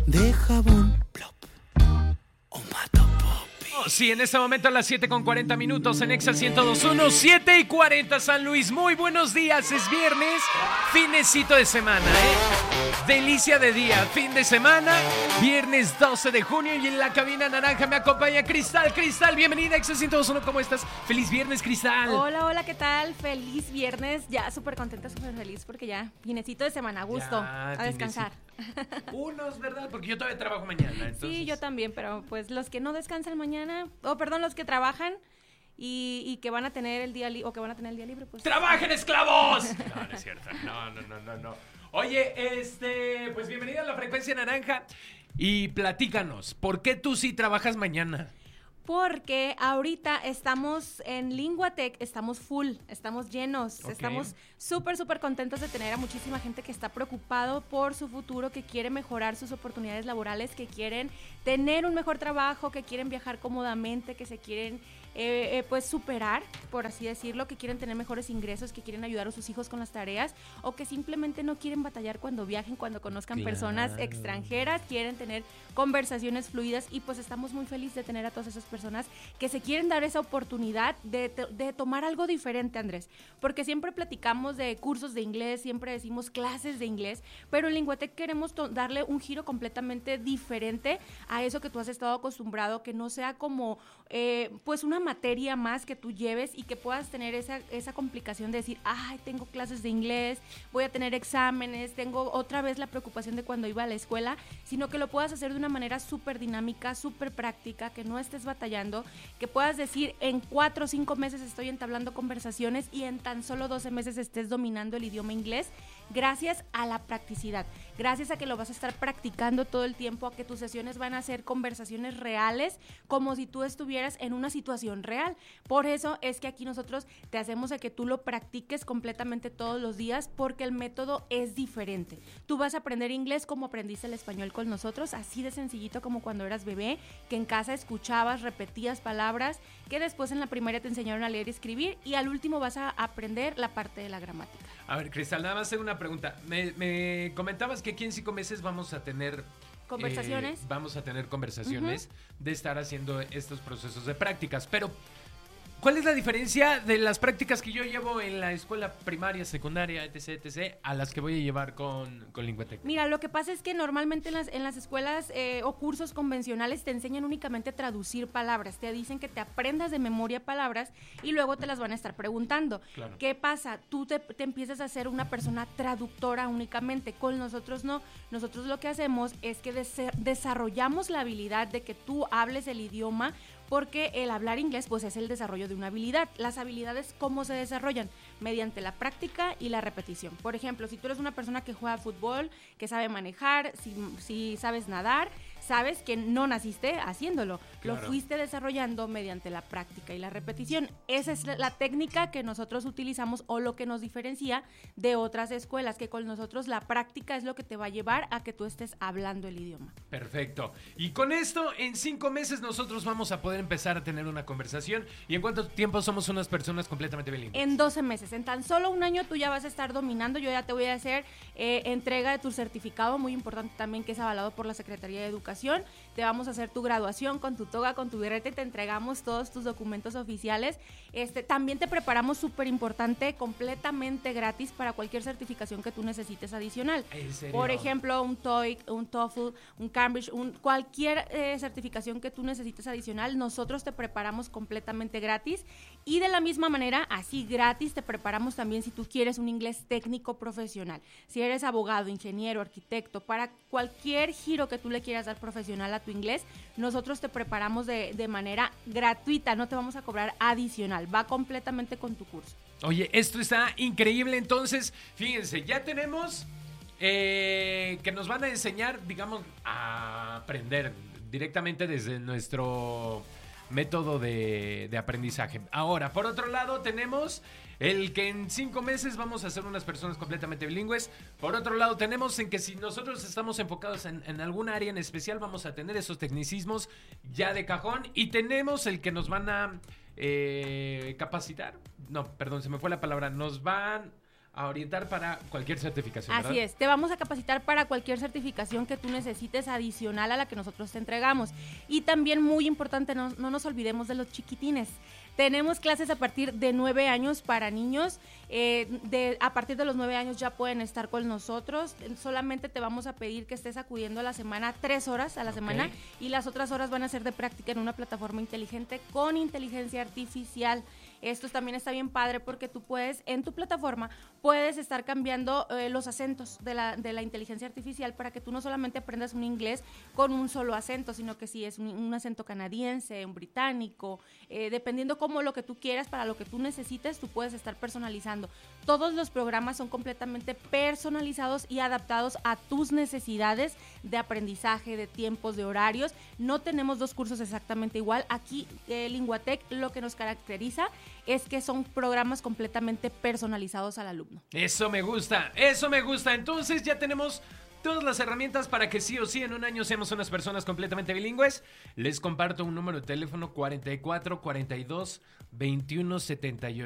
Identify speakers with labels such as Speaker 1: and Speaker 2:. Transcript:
Speaker 1: de jabón. Plop. O mato Poppy.
Speaker 2: Oh, sí, en este momento a las 7:40 en Exa 102.1, 7:40 San Luis. Muy buenos días, es viernes, finecito de semana, Delicia de día, fin de semana, viernes 12 de junio y en la cabina naranja me acompaña Cristal. Cristal, bienvenida a Exa 102.1, ¿cómo estás? Feliz viernes, Cristal.
Speaker 3: Hola, ¿qué tal? Feliz viernes, ya súper contenta, súper feliz porque ya, finecito de semana, a gusto,
Speaker 2: Ya,
Speaker 3: a descansar.
Speaker 2: Unos, ¿verdad? Porque yo todavía trabajo mañana, entonces...
Speaker 3: Sí, yo también, pero pues los que no descansan mañana, los que trabajan y que van a tener el día libre, o que van a tener el día libre, pues...
Speaker 2: ¡Trabajen, esclavos! No, no es cierto, no. Oye, pues bienvenida a la Frecuencia Naranja y platícanos, ¿por qué tú sí trabajas mañana?
Speaker 3: Porque ahorita estamos en Linguatec, estamos full, estamos llenos,
Speaker 2: Okay.
Speaker 3: Estamos súper contentos de tener a muchísima gente que está preocupado por su futuro, que quiere mejorar sus oportunidades laborales, que quieren tener un mejor trabajo, que quieren viajar cómodamente, que se quieren pues superar, por así decirlo, que quieren tener mejores ingresos, que quieren ayudar a sus hijos con las tareas o que simplemente no quieren batallar cuando viajen, cuando conozcan personas extranjeras, quieren tener conversaciones fluidas y pues estamos muy felices de tener a todas esas personas que se quieren dar esa oportunidad de tomar algo diferente, Andrés, porque siempre platicamos de cursos de inglés, siempre decimos clases de inglés, pero en Linguatec queremos darle un giro completamente diferente a eso que tú has estado acostumbrado, que no sea como pues una materia más que tú lleves y que puedas tener esa complicación de decir, ay, tengo clases de inglés, voy a tener exámenes, tengo otra vez la preocupación de cuando iba a la escuela, sino que lo puedas hacer de una manera súper dinámica, súper práctica, que no estés batallando, que puedas decir en 4 o 5 meses estoy entablando conversaciones y en tan solo 12 meses estés dominando el idioma inglés, gracias a la practicidad, gracias a que lo vas a estar practicando todo el tiempo, a que tus sesiones van a ser conversaciones reales, como si tú estuvieras en una situación real. Por eso es que aquí nosotros te hacemos a que tú lo practiques completamente todos los días, porque el método es diferente. Tú vas a aprender inglés como aprendiste el español con nosotros, así de sencillito como cuando eras bebé, que en casa escuchabas, repetías palabras, que después en la primaria te enseñaron a leer y escribir, y al último vas a aprender la parte de la gramática.
Speaker 2: A ver, Cristal, nada más tengo una pregunta. Me comentabas que aquí en 5 meses vamos a tener...
Speaker 3: Conversaciones.
Speaker 2: Vamos a tener conversaciones de estar haciendo estos procesos de prácticas, pero... ¿cuál es la diferencia de las prácticas que yo llevo en la escuela primaria, secundaria, etc., a las que voy a llevar con Linguatec?
Speaker 3: Mira, lo que pasa es que normalmente en las escuelas o cursos convencionales te enseñan únicamente a traducir palabras. Te dicen que te aprendas de memoria palabras y luego te las van a estar preguntando.
Speaker 2: Claro.
Speaker 3: ¿Qué pasa? Tú te empiezas a ser una persona traductora únicamente. Con nosotros no. Nosotros lo que hacemos es que desarrollamos la habilidad de que tú hables el idioma, porque el hablar inglés pues es el desarrollo de una habilidad. Las habilidades, ¿cómo se desarrollan? Mediante la práctica y la repetición. Por ejemplo, si tú eres una persona que juega fútbol, que sabe manejar, si sabes nadar, sabes que no naciste haciéndolo. Claro. Lo fuiste desarrollando mediante la práctica y la repetición. Esa es la técnica que nosotros utilizamos o lo que nos diferencia de otras escuelas, que con nosotros la práctica es lo que te va a llevar a que tú estés hablando el idioma.
Speaker 2: Perfecto. Y con esto, en 5 meses nosotros vamos a poder empezar a tener una conversación. ¿Y en cuánto tiempo somos unas personas completamente bilingües?
Speaker 3: En 12 meses. En tan solo un año tú ya vas a estar dominando. Yo ya te voy a hacer entrega de tu certificado, muy importante también, que es avalado por la Secretaría de Educación. Te vamos a hacer tu graduación con tu toga, con tu birrete, te entregamos todos tus documentos oficiales. También te preparamos, súper importante, completamente gratis para cualquier certificación que tú necesites adicional.
Speaker 2: ¿En serio?
Speaker 3: Por ejemplo, un TOEIC, un TOEFL, un Cambridge, cualquier certificación que tú necesites adicional, nosotros te preparamos completamente gratis. Y de la misma manera, así gratis, te preparamos también si tú quieres un inglés técnico profesional. Si eres abogado, ingeniero, arquitecto, para cualquier giro que tú le quieras dar profesional a tu inglés, nosotros te preparamos de manera gratuita, no te vamos a cobrar adicional, va completamente con tu curso.
Speaker 2: Oye, esto está increíble. Entonces, fíjense, ya tenemos que nos van a enseñar, digamos, a aprender directamente desde nuestro método de aprendizaje. Ahora, por otro lado, tenemos el que en 5 meses vamos a ser unas personas completamente bilingües. Por otro lado, tenemos en que si nosotros estamos enfocados en algún área en especial, vamos a tener esos tecnicismos ya de cajón. Y tenemos el que nos van a capacitar. No, perdón, se me fue la palabra. Nos van a orientar para cualquier certificación, ¿verdad?
Speaker 3: Así es, te vamos a capacitar para cualquier certificación que tú necesites adicional a la que nosotros te entregamos. Y también muy importante, no nos olvidemos de los chiquitines. Tenemos clases a partir de 9 años para niños. A partir de los 9 años ya pueden estar con nosotros. Solamente te vamos a pedir que estés acudiendo a la semana 3 horas a la semana, y las otras horas van a ser de práctica en una plataforma inteligente con inteligencia artificial. Esto también está bien padre porque tú puedes, en tu plataforma, puedes estar cambiando los acentos de la inteligencia artificial para que tú no solamente aprendas un inglés con un solo acento, sino que si es un acento canadiense, un británico, dependiendo como lo que tú quieras, para lo que tú necesites, tú puedes estar personalizando. Todos los programas son completamente personalizados y adaptados a tus necesidades de aprendizaje, de tiempos, de horarios. No tenemos 2 cursos exactamente igual. Aquí, Linguatec, lo que nos caracteriza es que son programas completamente personalizados al alumno.
Speaker 2: Eso me gusta, eso me gusta. Entonces ya tenemos todas las herramientas para que sí o sí en un año seamos unas personas completamente bilingües. Les comparto un número de teléfono: 44 42 21 78.